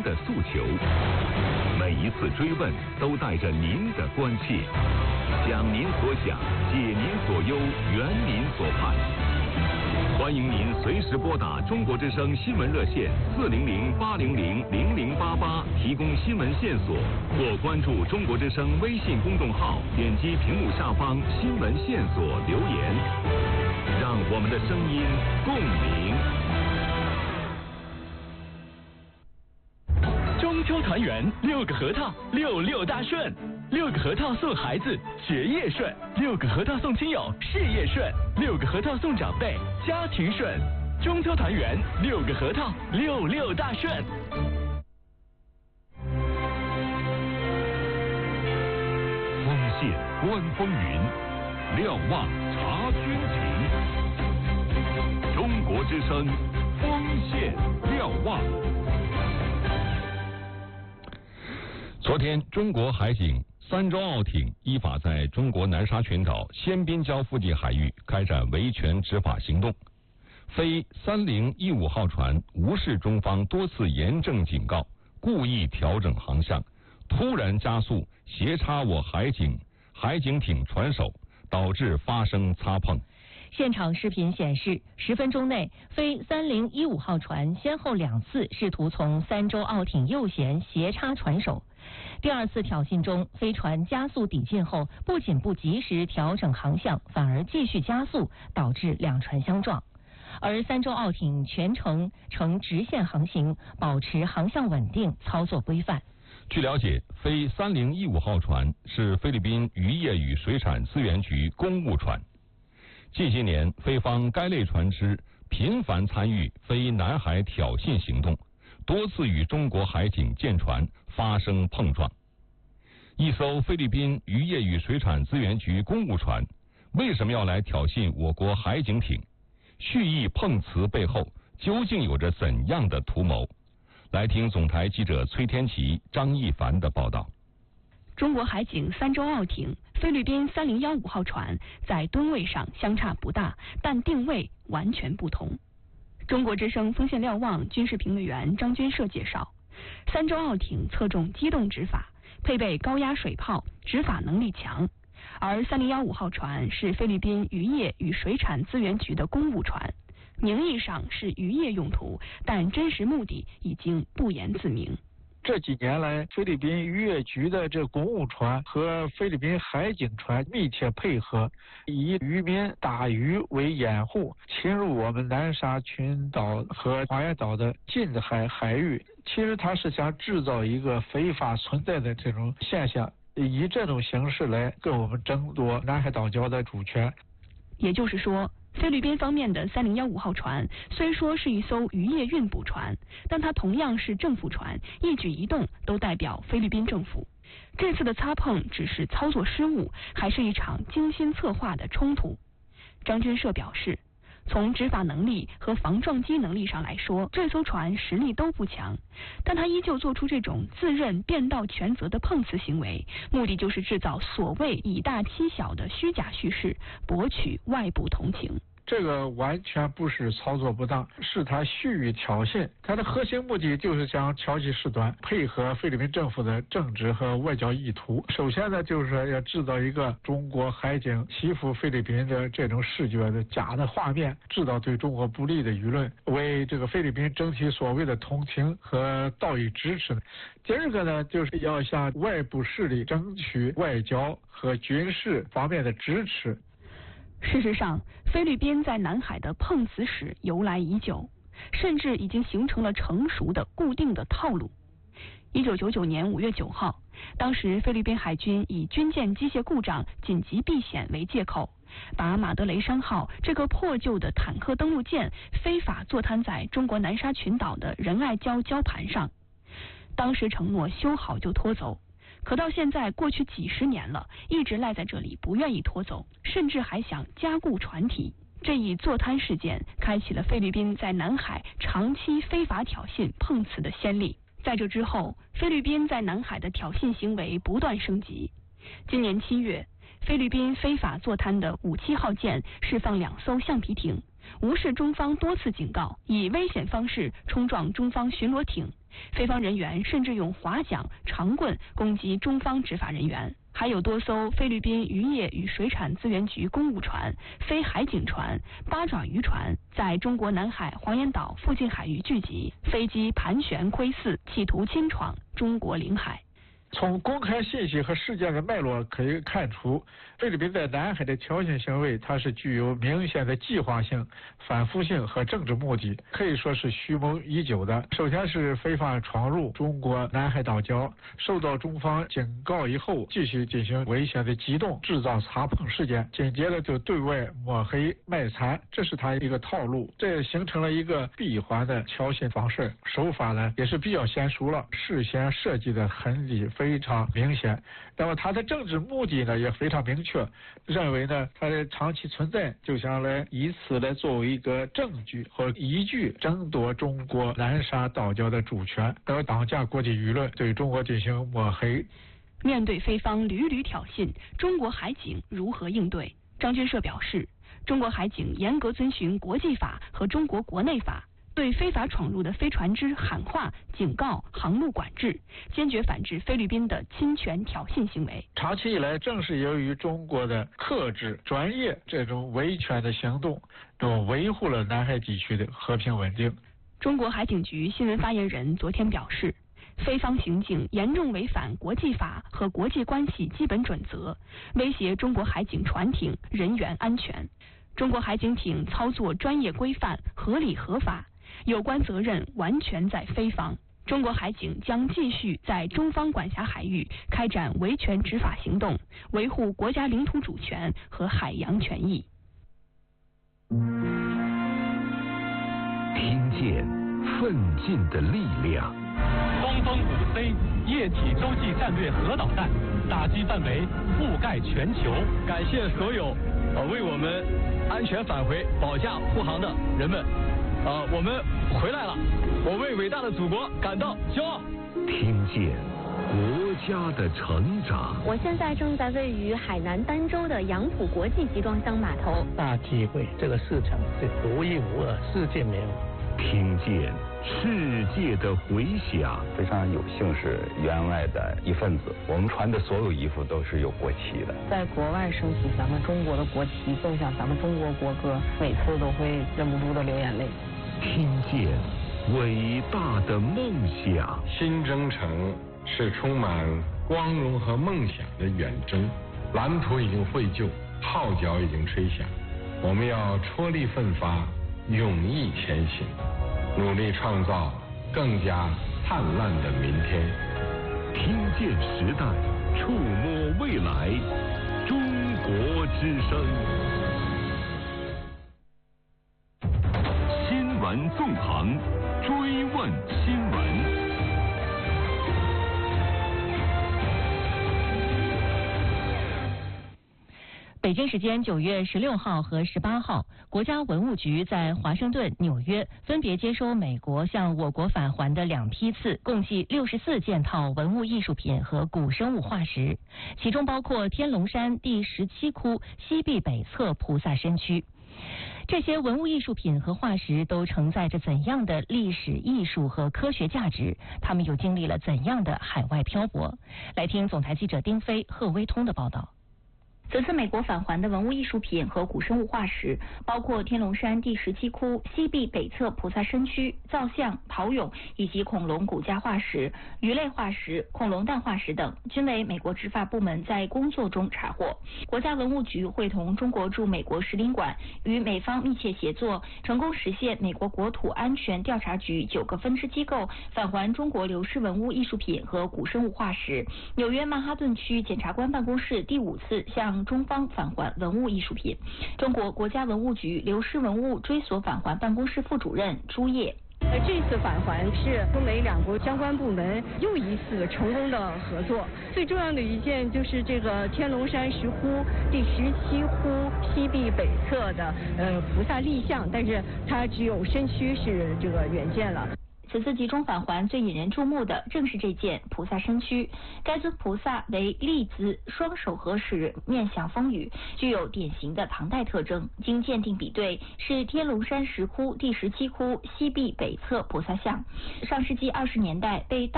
的诉求，每一次追问都带着您的关切，想您所想，解您所忧，圆您所盼。欢迎您随时拨打中国之声新闻热线400-800-0088提供新闻线索，或关注中国之声微信公众号，点击屏幕下方新闻线索留言，让我们的声音共鸣。 中秋团圆，6个核桃，66大顺，6个核桃送孩子学业顺，6个核桃送亲友事业顺，6个核桃送长辈家庭顺。中秋团圆，6个核桃，66大顺。 锋线观风云，瞭望察军情。中国之声，锋线瞭望。昨天，中国海警三舟澳艇依法在中国南沙群岛仙宾礁附近海域开展维权执法行动。非3015号船无视中方多次严正警告，故意调整航向，突然加速斜插我海警艇船首，导致发生擦碰。 现场视频显示，10分钟内，非3015号船先后2次试图从三舟澳艇右舷斜插船首。第2次挑衅中，飞船加速抵近后，不仅不及时调整航向，反而继续加速，导致两船相撞。而三舟澳艇全程呈直线航行，保持航向稳定，操作规范。 据了解，非3015号船是菲律宾渔业与水产资源局公务船。近些年，菲方该类船只频繁参与非南海挑衅行动，多次与中国海警舰船发生碰撞。一艘菲律宾渔业与水产资源局公务船为什么要来挑衅我国海警艇？蓄意碰瓷背后究竟有着怎样的图谋？来听总台记者崔天琪、张一凡的报道。 中国海警三舟澳艇、菲律宾3015号船在吨位上相差不大，但定位完全不同。中国之声锋线瞭望军事评论员张军社介绍，三舟澳艇侧重机动执法，配备高压水炮，执法能力强。而3015号船是菲律宾渔业与水产资源局的公务船，名义上是渔业用途，但真实目的已经不言自明。 这几年来，菲律宾渔业局的这公务船和菲律宾海警船密切配合，以渔民打鱼为掩护，侵入我们南沙群岛和花园岛的近海域。其实它是想制造一个非法存在的这种现象，以这种形式来跟我们争夺南海岛礁的主权。 也就是说，菲律宾方面的3015号船虽说是一艘渔业运补船，但它同样是政府船，一举一动都代表菲律宾政府。这次的擦碰只是操作失误，还是一场精心策划的冲突？张军社表示，从执法能力和防撞击能力上来说，这艘船实力都不强，但他依旧做出这种自认变道全责的碰瓷行为，目的就是制造所谓以大欺小的虚假叙事，博取外部同情。 这个完全不是操作不当，是他蓄意挑衅。他的核心目的就是想挑起事端，配合菲律宾政府的政治和外交意图。首先呢，就是要制造一个中国海警欺负菲律宾的这种视觉的假的画面，制造对中国不利的舆论，为这个菲律宾争取所谓的同情和道义支持。第二个呢，就是要向外部势力争取外交和军事方面的支持。 事实上，菲律宾在南海的碰瓷史由来已久，甚至已经形成了成熟的固定的套路。1999年5月9号，当时菲律宾海军以军舰机械故障紧急避险为借口，把马德雷山号这个破旧的坦克登陆舰非法坐滩在中国南沙群岛的仁爱礁礁盘上。当时承诺修好就拖走，可到现在过去几十年了，一直赖在这里不愿意拖走，甚至还想加固船体。这一坐滩事件开启了菲律宾在南海长期非法挑衅碰瓷的先例。在这之后，菲律宾在南海的挑衅行为不断升级。今年7月，菲律宾非法坐滩的57号舰释放2艘橡皮艇，无视中方多次警告，以危险方式冲撞中方巡逻艇， 非方人员甚至用划桨、长棍攻击中方执法人员。还有多艘菲律宾渔业与水产资源局公务船、非海警船、八爪渔船在中国南海黄岩岛附近海域聚集，飞机盘旋窥伺，企图侵闯中国领海。 从公开信息和事件的脉络可以看出，菲律宾在南海的挑衅行为，它是具有明显的计划性、反复性和政治目的，可以说是蓄谋已久的。首先是非法闯入中国南海岛礁，受到中方警告以后，继续进行危险的机动，制造擦碰事件，紧接着就对外抹黑卖惨，这是他一个套路，这也形成了一个闭环的挑衅方式。手法呢也是比较娴熟了，事先设计的痕迹非常明显。那么他的政治目的呢也非常明确，认为呢他的长期存在就想来以此来作为一个证据和依据，争夺中国南沙岛礁的主权，而绑架国际舆论，对中国进行抹黑。 面对菲方屡屡挑衅，中国海警如何应对？张军社表示，中国海警严格遵循国际法和中国国内法，对非法闯入的飞船只喊话、警告、航路管制，坚决反制菲律宾的侵权挑衅行为。 长期以来，正是由于中国的克制、专业这种维权的行动，维护了南海地区的和平稳定。 中国海警局新闻发言人昨天表示，菲方行径严重违反国际法和国际关系基本准则，威胁中国海警船艇人员安全。中国海警艇操作专业规范、合理合法，有关责任完全在菲方。中国海警将继续在中方管辖海域开展维权执法行动，维护国家领土主权和海洋权益。 听见奋进的力量。 东风5C 液体洲际战略核导弹打击范围覆盖全球。感谢所有为我们安全返回保驾护航的人们。我们回来了，我为伟大的祖国感到骄傲。 听见国家的成长。 我现在正在位于海南儋州的杨浦国际集装箱码头。 大机会，这个市场是独一无二，世界没有。 听见世界的回响。 非常有幸是员外的一份子，我们穿的所有衣服都是有国旗的。 在国外升起咱们中国的国旗，奏响咱们中国国歌，每次都会忍不住的流眼泪。 听见伟大的梦想。 新征程是充满光荣和梦想的远征，蓝图已经绘就，号角已经吹响，我们要踔厉奋发，勇毅前行，努力创造更加灿烂的明天。 听见时代，触摸未来，中国之声。新闻纵横，追问新闻。 北京时间9月16号和18号，国家文物局在华盛顿、纽约分别接收美国向我国返还的2批次，共计64件套文物艺术品和古生物化石，其中包括天龙山第17窟西壁北侧菩萨身躯。这些文物艺术品和化石都承载着怎样的历史、艺术和科学价值？他们又经历了怎样的海外漂泊？来听总台记者丁飞、贺威通的报道。 此次美国返还的文物艺术品和古生物化石，包括天龙山第17窟西壁北侧菩萨身躯、造像、陶俑以及恐龙骨架化石、鱼类化石、恐龙蛋化石等，均为美国执法部门在工作中查获。国家文物局会同中国驻美国使领馆与美方密切协作，成功实现美国国土安全调查局9个分支机构返还中国流失文物艺术品和古生物化石。纽约曼哈顿区检察官办公室第5次向中方返还文物艺术品。中国国家文物局流失文物追索返还办公室副主任朱烨。 这次返还是中美2国相关部门又一次成功的合作。最重要的一件就是这个天龙山石窟第17窟西壁北侧的菩萨立像，但是它只有身躯是这个原件了。 此次集中返还最引人注目的正是这件菩萨身躯。该尊菩萨为立姿，双手合十，面向风雨，具有典型的唐代特征。经鉴定比对，是天龙山石窟第17窟西壁北侧菩萨像。上世纪20年代被盗